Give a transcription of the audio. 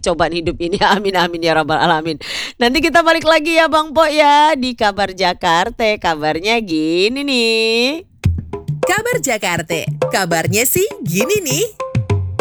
cobaan hidup ini. Amin amin ya rabbal alamin. Nanti kita balik lagi ya Bang Po ya di Kabar Jakarta. Kabarnya gini nih. Kabar Jakarta, kabarnya sih gini nih.